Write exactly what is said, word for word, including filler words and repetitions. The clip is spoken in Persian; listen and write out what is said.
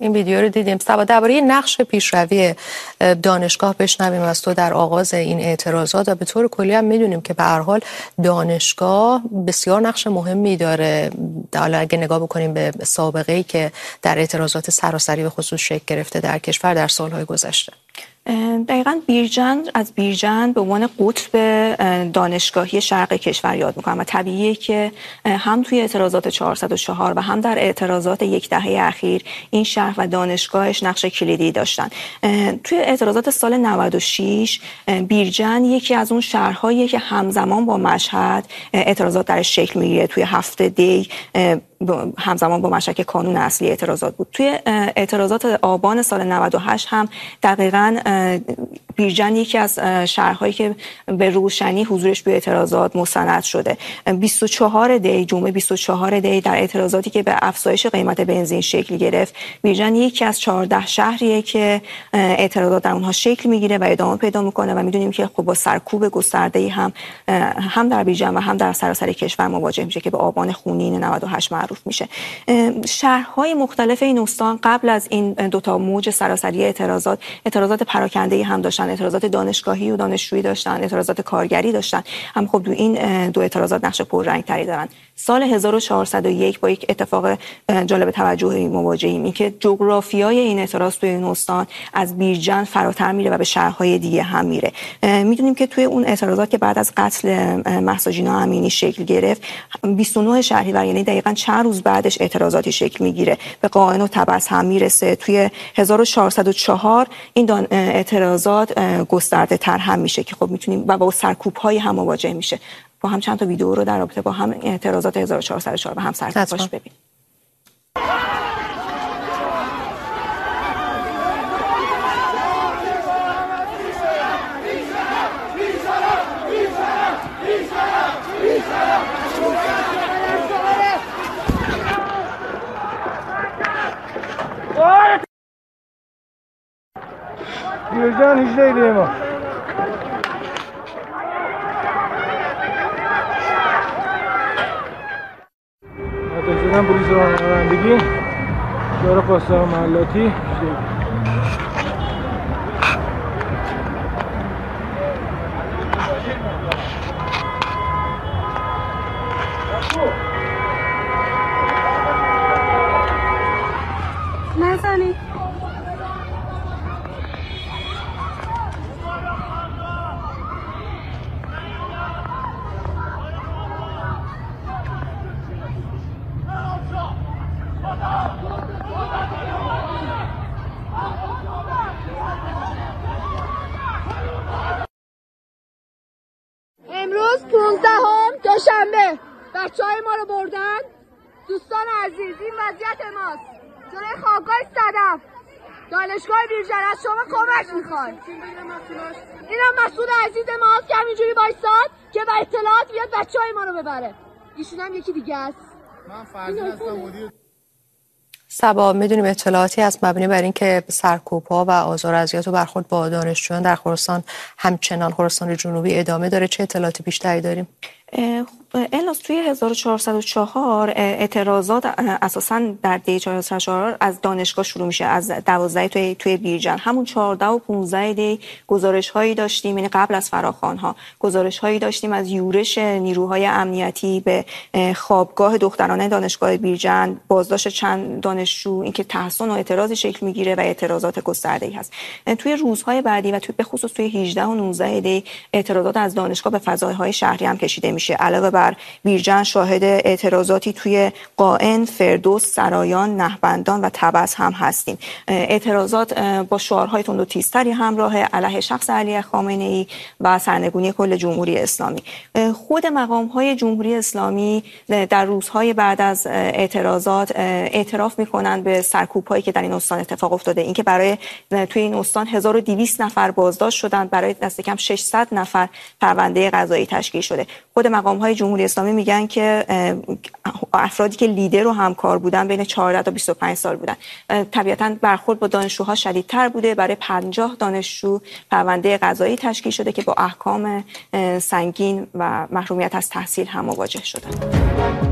این ویدیو رو دیدیم. سبا درباره نقش پیشروی دانشگاه بشنویم از تو در آغاز این اعتراضات و به طور کلی هم میدونیم که به هر حال دانشگاه بسیار نقش مهمی داره. حالا اگه نگاه بکنیم به سابقه‌ای که در اعتراضات سراسری به خصوص شکل گرفته در کشور در سالهای گذشته. دقیقاً بیرجند از بیرجند به عنوان قطب دانشگاهی شرق کشور یاد میکنم و طبیعیه که هم توی اعتراضات چهارصد و چهار و هم در اعتراضات یک دهه اخیر این شهر و دانشگاهش نقش کلیدی داشتن. توی اعتراضات سال نود و شش بیرجند یکی از اون شهرهاییه که همزمان با مشهد اعتراضات درش شکل میگیره. توی هفته دی همزمان با مشهد که کانون اصلی اعتراضات بود. توی اعتراضات آبان سال نود و هشت هم دقیقاً بیرجند یکی از شهرهایی که به روشنی حضورش توی اعتراضات مستند شده. بیست و چهار دی جمعه بیست و چهار دی در اعتراضاتی که به افزایش قیمت بنزین شکل گرفت، بیرجند یکی از چهارده شهریه که اعتراضات در اونها شکل میگیره و ادامه پیدا میکنه و میدونیم که خب با سرکوب گسترده‌ای هم هم در بیرجند و هم در سراسر کشور مواجه میشه که به آبان خونین نود و هشت معروف میشه. شهرهای مختلف این استان قبل از این دوتا موج سراسری اعتراضات اعتراضات پراکنده‌ای هم داشتن، اعتراضات دانشگاهی و دانشجویی داشتن، اعتراضات کارگری داشتن. هم خب دو این دو اعتراضات نقش پررنگ‌تری دارن. سال هزار و چهارصد و یک با یک اتفاق جالب توجهی مواجهیم، این که جغرافیای این اعتراض توی این استان از بیرجند فراتر میره و به شهرهای دیگه هم میره. میدونیم که توی اون اعتراضات که بعد از قتل مهسا جینا امینی شکل گرفت، بیست و نه شهریور یعنی دقیقاً چند روز بعدش اعتراضاتی شکل میگیره، به قائن و طبس هم میرسه. توی هزار و چهارصد و چهار این اعتراضات گسترده تر هم میشه که خب میتونیم و با سرکوب های هم مواجه میشه. با هم چند تا ویدیو رو در رابطه با هم اعتراضات هزار و چهارصد و چهار و هم سرکوباش ببینیم. بیرجند هجده دی ما آتش زدن پلیس رانندگی شورای پاسدار محلاتی نزنید. امروز پانزدهم دوشنبه بچهای ما رو بردن. دوستان عزیز، این وضعیت ماست جلوی خوابگاه صدف دانشگاه بیرجند. از شما کمک میخوایم. اینم مسئول عزیز ماست که همینجوری وایساد که به اطلاعات بیاد بچهای ما رو ببره. ایشون هم یکی دیگه است. من فرزین هستم، مدیر. سبا، میدونیم اطلاعاتی از مبنی بر اینکه سرکوب‌ها و آزار و اذیت و برخورد با دانشجویان در خراسان همچنان خراسان جنوبی ادامه داره، چه اطلاعاتی بیشتری داریم؟ الاس توی هزار و چهارصد و چهار اعتراضات اساساً در دی چهارصد و چهار از دانشگاه شروع میشه، از دوازده توی توی بیرجند. همون چهارده و پانزده دی گزارش هایی داشتیم، یعنی قبل از فراخوان ها گزارش هایی داشتیم از یورش نیروهای امنیتی به خوابگاه دخترانه دانشگاه بیرجند، بازداشت چند دانشجو، اینکه تحصن و اعتراضی شکل میگیره و اعتراضات گسترده‌ای هست. توی روزهای بعدی و توی به خصوص توی هجده و نوزده دی اعتراضات از دانشگاه به فضاهای شهری هم کشیده میشه. علاوه بر بیرجند شاهد اعتراضاتی توی قائن، فردوس، سرایان، نهبندان و طبس هم هستیم. اعتراضات با شعارهای تند و تیزتری همراه علیه شخص علی خامنه‌ای و سرنگونی کل جمهوری اسلامی. خود مقام‌های جمهوری اسلامی در روزهای بعد از اعتراضات اعتراف می‌کنند به سرکوب‌هایی که در این استان اتفاق افتاده. اینکه برای توی این استان هزار و دویست نفر بازداشت شدند، برای دست کم ششصد نفر پرونده قضایی تشکیل شده. خود مقام‌های جمهوری اسلامی میگن که افرادی که لیدر و همکار بودن بین چهارده تا بیست و پنج سال بودن. طبیعتاً برخورد با دانشجوها شدیدتر بوده. برای پنجاه دانشجو پرونده قضایی تشکیل شده که با احکام سنگین و محرومیت از تحصیل هم مواجه شدن.